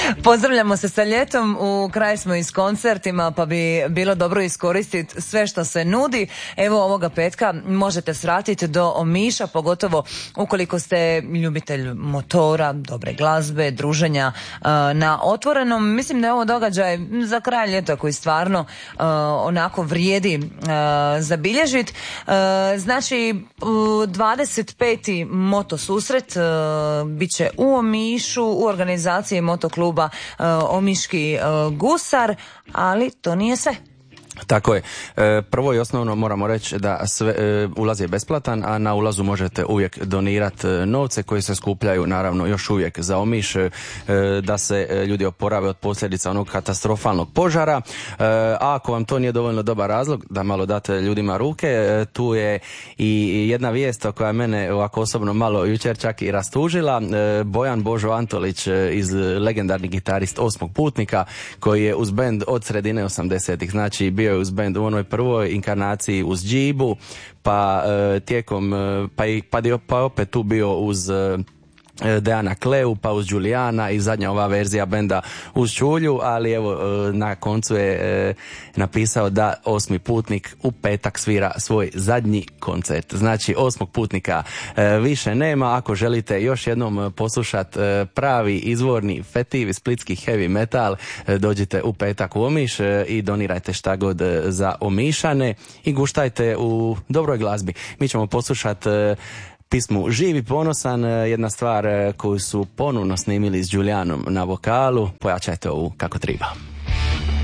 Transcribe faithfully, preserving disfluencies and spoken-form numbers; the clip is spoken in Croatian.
Pozdravljamo se sa ljetom, u kraju smo i s koncertima, pa bi bilo dobro iskoristiti sve što se nudi. Evo ovoga petka možete svratiti do Omiša, pogotovo ukoliko ste ljubitelj motora, dobre glazbe, druženja uh, na otvorenom. Mislim da je ovo događaj za kraj ljeta koji stvarno uh, onako vrijedi uh, zabilježiti. Uh, znači, uh, dvadeset peti moto susret uh, bit će u Omišu, u organizaciji motokluba uh, Omiški uh, gusar, ali to nije sve. Tako je. E, prvo i osnovno moramo reći da sve, e, ulaz je besplatan, a na ulazu možete uvijek donirati novce koji se skupljaju naravno još uvijek za Omiš, e, da se ljudi oporave od posljedica onog katastrofalnog požara. E, a ako vam to nije dovoljno dobar razlog da malo date ljudima ruke, e, tu je i jedna vijest koja je mene ovako osobno malo jučer čak i rastužila. E, Bojan Božo Antolić, iz legendarni gitarist Osmog putnika, koji je uz bend od sredine osamdesetih, znači bio je uz bend u onoj prvoj inkarnaciji uz Džibu, pa e, tijekom, e, pa, i, pa, dio, pa opet tu bio uz e, Dejana Kleu, pa uz Julijana i zadnja ova verzija benda uz Čulju, ali evo na koncu je napisao da Osmi putnik u petak svira svoj zadnji koncert. Znači Osmog putnika više nema. Ako želite još jednom poslušati pravi izvorni fetivi splitski heavy metal, dođite u petak u Omiš i donirajte šta god za Omišane i guštajte u dobroj glazbi. Mi ćemo poslušati pismu Živi ponosan, jedna stvar koju su ponovno snimili s Julijanom na vokalu. Pojačajte ovu kako treba.